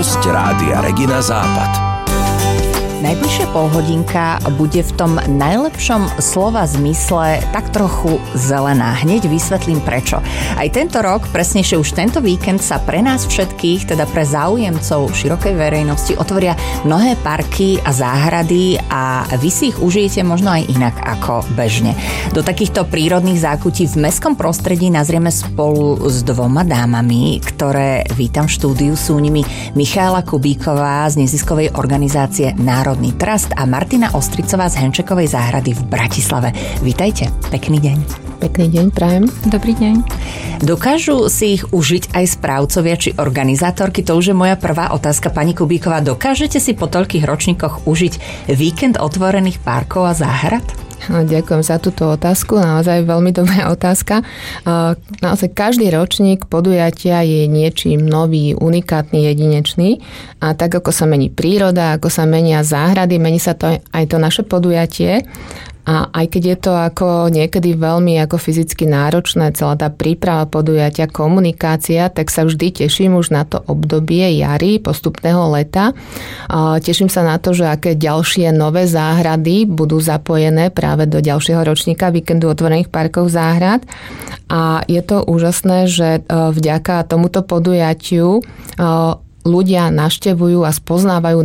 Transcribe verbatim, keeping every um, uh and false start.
Hosť Rádia Regina Západ. Najbližšia polhodinka bude v tom najlepšom slova zmysle tak trochu zelená. Hneď vysvetlím prečo. Aj tento rok, presnejšie už tento víkend sa pre nás všetkých, teda pre záujemcov širokej verejnosti, otvoria mnohé parky a záhrady a vy si ich užijete možno aj inak ako bežne. Do takýchto prírodných zákutí v mestskom prostredí nazrieme spolu s dvoma dámami, ktoré vítam v štúdiu. Sú nimi Michaela Kubíková z neziskovej organizácie Národ Trust a Martina Ostricová z Henčekovej záhrady v Bratislave. Vítajte, pekný deň. Pekný deň, prajem. Dobrý deň. Dokážu si ich užiť aj správcovia či organizátorky? To už je moja prvá otázka, pani Kubíková. Dokážete si po toľkých ročníkoch užiť víkend otvorených parkov a záhrad? Ďakujem za túto otázku, naozaj veľmi dobrá otázka. Naozaj každý ročník podujatia je niečím nový, unikátny, jedinečný a tak ako sa mení príroda, ako sa menia záhrady, mení sa to aj to naše podujatie. A aj keď je to ako niekedy veľmi ako fyzicky náročné, celá tá príprava podujatia, komunikácia, tak sa vždy teším už na to obdobie jary, postupného leta. Teším sa na to, že aké ďalšie nové záhrady budú zapojené práve do ďalšieho ročníka víkendu otvorených parkov záhrad. A je to úžasné, že vďaka tomuto podujatiu ľudia navštevujú a spoznávajú